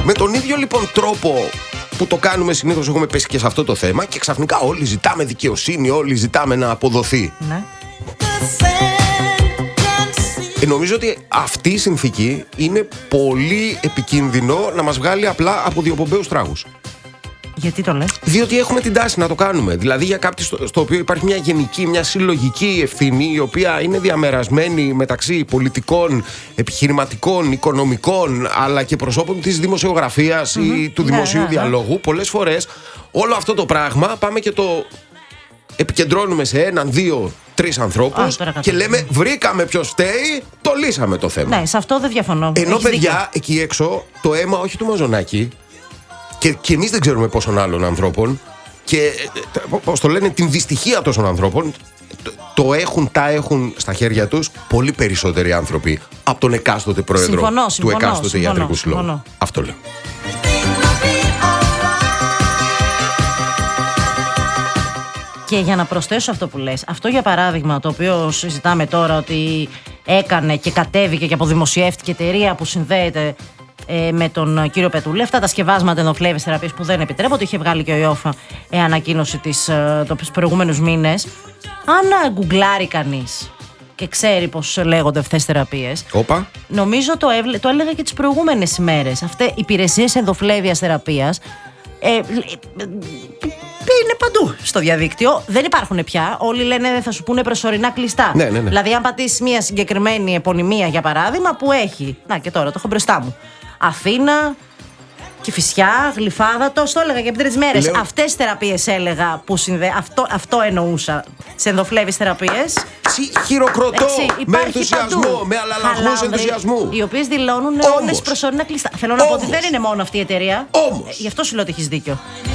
Με τον ίδιο λοιπόν τρόπο που το κάνουμε συνήθως, έχουμε πέσει και σε αυτό το θέμα και ξαφνικά όλοι ζητάμε δικαιοσύνη, όλοι ζητάμε να αποδοθεί. Ναι. Νομίζω ότι αυτή η συνθήκη είναι πολύ επικίνδυνο να μας βγάλει απλά από διοπομπαίους τράγους. Γιατί το λες? Διότι έχουμε την τάση να το κάνουμε. Δηλαδή για κάτι στο οποίο υπάρχει μια γενική, μια συλλογική ευθύνη, η οποία είναι διαμερασμένη μεταξύ πολιτικών, επιχειρηματικών, οικονομικών, αλλά και προσώπων της δημοσιογραφίας ή του δημοσίου διαλόγου. Πολλές φορές όλο αυτό το πράγμα πάμε και το επικεντρώνουμε σε έναν, δύο, τρεις ανθρώπους και λέμε βρήκαμε ποιος φταίει, το λύσαμε το θέμα. Ναι, σε αυτό δεν διαφωνώ. Ενώ παιδιά, εκεί έξω το αίμα όχι του Μαζονάκη, και εμείς δεν ξέρουμε πόσων άλλων ανθρώπων, και πώς το λένε, την δυστυχία τόσων ανθρώπων, τα έχουν στα χέρια τους πολύ περισσότεροι άνθρωποι από τον εκάστοτε πρόεδρο του εκάστοτε ιατρικού συλλόγου. Αυτό λέω. Και για να προσθέσω αυτό που λες, αυτό για παράδειγμα το οποίο συζητάμε τώρα, ότι έκανε και κατέβηκε και αποδημοσιεύτηκε εταιρεία που συνδέεται με τον κύριο Πετούλη, αυτά τα σκευάσματα ενδοφλέβης θεραπείας που δεν επιτρέπονται, είχε βγάλει και ο ΙΟΦΑ ανακοίνωση τους προηγούμενους μήνες. Αν γκουγκλάρει κανείς και ξέρει πώς λέγονται αυτές τις θεραπείες, νομίζω το έλεγα και τις προηγούμενες ημέρες, αυτές οι υπηρεσίες ενδοφλέβειας θεραπείας είναι παντού στο διαδίκτυο. Δεν υπάρχουν πια. Όλοι λένε θα σου πούνε προσωρινά κλειστά. Ναι. Δηλαδή, αν πατήσεις μια συγκεκριμένη επωνυμία, για παράδειγμα, που έχει. Να και τώρα το έχω μπροστά μου. Αθήνα, Κηφισιά, Γλυφάδατο. Το έλεγα και πριν 3 μέρες. Αυτές τις θεραπείες έλεγα που αυτό εννοούσα. Σε ενδοφλέβεις θεραπείες. Χειροκροτώ με ενθουσιασμό, με αλλαλαγμούς ενθουσιασμού. Οι οποίες δηλώνουν όλες προσωρινά κλειστά. Θέλω να πω ότι δεν είναι μόνο αυτή η εταιρεία. Γι' αυτό σου λέω ότι έχεις δίκιο.